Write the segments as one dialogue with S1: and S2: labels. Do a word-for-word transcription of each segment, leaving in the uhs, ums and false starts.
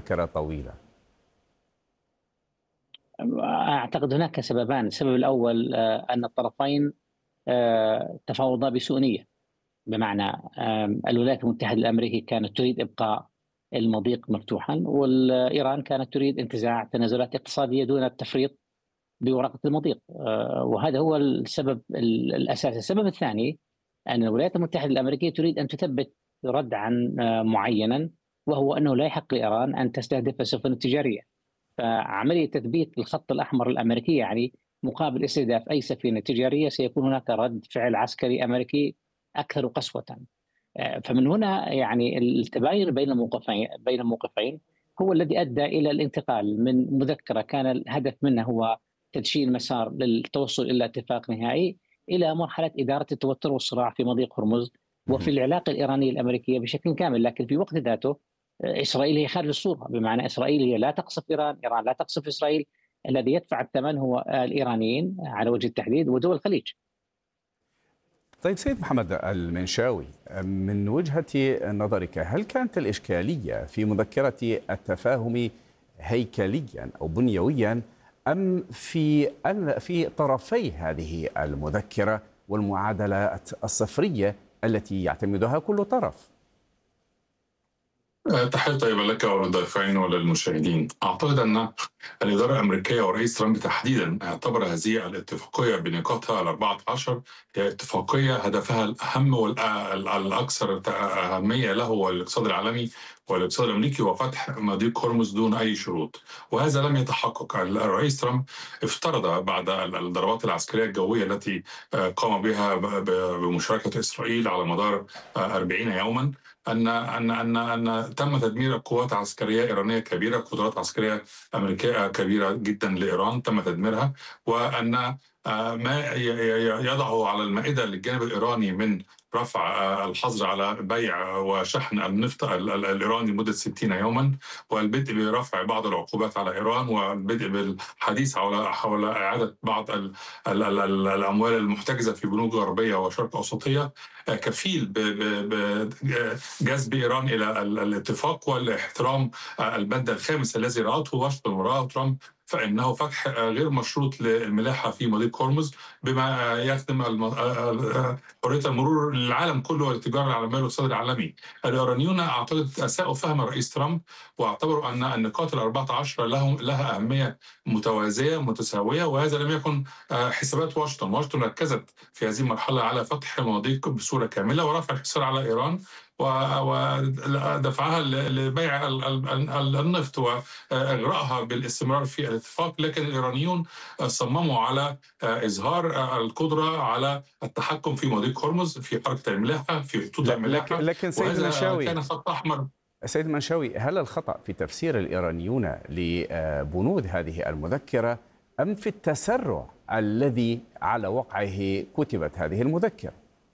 S1: مذكرة طويلة؟
S2: أعتقد هناك سببان. السبب الأول آه، أن الطرفين آه، تفاوضا بسوء نية. بمعنى آم، الولايات المتحدة الأمريكية كانت تريد إبقاء المضيق مفتوحا، والإيران كانت تريد انتزاع تنازلات اقتصادية دون التفريط بورقة المضيق. آه، وهذا هو السبب ال- الأساسي. السبب الثاني أن الولايات المتحدة الأمريكية تريد أن تثبت ردعا آه، معينا، وهو أنه لا يحق لإيران أن تستهدف السفن التجارية. فعملية تثبيت الخط الأحمر الأمريكي يعني مقابل استهداف أي سفينة تجارية سيكون هناك رد فعل عسكري أمريكي أكثر قسوة. آه، فمن هنا يعني التباين بين الموقفين بين الموقفين هو الذي أدى إلى الانتقال من مذكرة كان الهدف منها هو تدشين مسار للتوصل إلى اتفاق نهائي، إلى مرحلة إدارة التوتر والصراع في مضيق هرمز وفي
S1: مهم.
S2: العلاقة الإيرانية الأمريكية بشكل كامل. لكن في وقت ذاته آه، إسرائيل هي خارج الصورة، بمعنى إسرائيل هي لا تقصف إيران، إيران لا تقصف إسرائيل. الذي يدفع الثمن هو آه، الإيرانيين على وجه التحديد ودول الخليج.
S1: طيب سيد محمد المنشاوي، من وجهة نظرك هل كانت الإشكالية في مذكرة التفاهم هيكليا أو بنيويا، أم في في طرفي هذه المذكرة والمعادلات الصفرية التي يعتمدها كل طرف؟
S3: آه، تحية طيبة لك وللضيفين وللمشاهدين. أعتقد أن الإدارة الأمريكية ورئيس ترامب تحديدا اعتبر هذه الاتفاقية بنقاطها الأربعة عشر هي اتفاقية هدفها الأهم والأكثر أهمية له هو الاقتصاد العالمي والاقتصاد الأمريكي وفتح مضيق هرمز دون أي شروط، وهذا لم يتحقق. الرئيس ترامب افترض بعد الضربات العسكرية الجوية التي آه، قام بها بمشاركة إسرائيل على مدار آه، أربعين يوما ان ان ان ان تم تدمير قوات عسكريه ايرانيه كبيره، قدرات عسكريه امريكيه كبيره جدا لايران تم تدميرها، وان آه، ما يضعه على المائده للجانب الايراني من رفع آه، الحظر على بيع وشحن النفط الايراني لمده ستين يوما، والبدء برفع بعض العقوبات على ايران، والبدء بالحديث حول حول اعاده بعض ال ال ال الاموال المحتجزه في بنوك غربيه وشرق اوسطيه، آه، كفيل بجذب ايران الى الاتفاق والاحترام البند الخامس الذي رأته واشنطن ورأته ترامب، فإنه فتح غير مشروط للملاحة في مضيق هرمز بما يخدم حرية المرور للعالم كله والتجارة العالمية والاقتصاد العالمي. الإيرانيون أعتقد أساءوا فهم الرئيس ترامب واعتبروا أن النقاط الأربعة عشر لهم لها أهمية متوازية متساوية، وهذا لم يكن حسابات واشنطن. واشنطن ركزت في هذه المرحلة على فتح مضيق بصورة كاملة ورفع الحصار على إيران ودفعها لبيع النفط واغرائها بالاستمرار في الاتفاق. لكن الايرانيون صمموا على اظهار القدره على التحكم في مضيق هرمز، في حركه الملاحه، في خطوط
S1: لكن
S3: الملاحه،
S1: لكن سيد
S3: وهذا
S1: المنشاوي
S3: كان خط احمر.
S1: سيد المنشاوي، هل الخطأ في تفسير الإيرانيون لبنود هذه المذكرة، أم في التسرع الذي على وقعه كتبت هذه المذكرة؟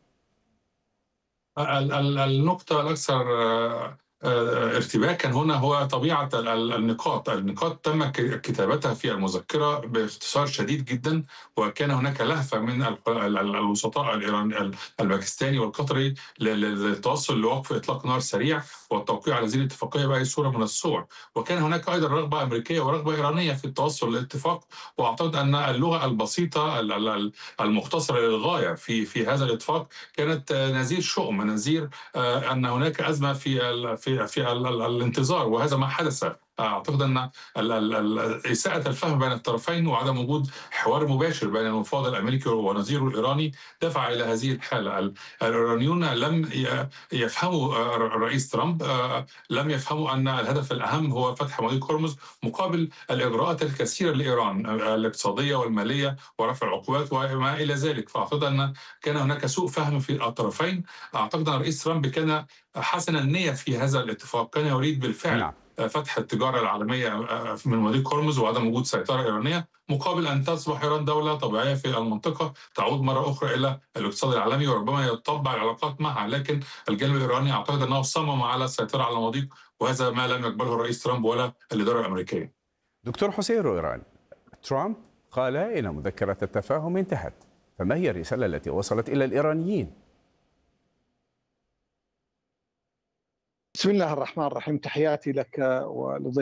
S3: النقطة الأكثر ارتباكا هنا هو طبيعة النقاط. النقاط تم كتابتها في المذكرة باختصار شديد جدا، وكان هناك لهفة من الوسطاء الإيراني الباكستاني والقطري للتوصل لوقف إطلاق نار سريع والتوقيع على هذه الاتفاقية بأي صورة من الصور. وكان هناك أيضا رغبة أمريكية ورغبة إيرانية في التوصل للاتفاق، وأعتقد أن اللغة البسيطة المختصرة للغاية في في هذا الاتفاق كانت نذير شؤم، نذير أن هناك أزمة في في في الانتظار، وهذا ما حدث. اعتقد ان اساءة الفهم بين الطرفين وعدم وجود حوار مباشر بين المفاوض الامريكي ونظيره الايراني دفع الى هذه الحاله. الايرانيون لم يفهموا الرئيس ترامب، لم يفهموا ان الهدف الاهم هو فتح مضيق هرمز مقابل الاجراءات الكثيره لايران الاقتصاديه والماليه ورفع العقوبات وما الى ذلك. فاعتقد ان كان هناك سوء فهم في الطرفين. اعتقد ان الرئيس ترامب كان حسن النيه في هذا الاتفاق، كان يريد بالفعل
S1: نعم.
S3: فتح التجارة العالمية من مضيق هرمز وعدم وجود سيطرة إيرانية، مقابل أن تصبح إيران دولة طبيعية في المنطقة تعود مرة أخرى إلى الاقتصاد العالمي وربما يتطبع العلاقات معها. لكن الجانب الإيراني أعتقد أنه صمم على السيطرة على المضيق، وهذا ما لم يقبله الرئيس ترامب ولا الإدارة الأمريكية.
S1: دكتور حسين رويران، ترامب قال إن مذكرة التفاهم انتهت، فما هي الرسالة التي وصلت إلى الإيرانيين؟
S4: بسم الله الرحمن الرحيم، تحياتي لك ولضيفك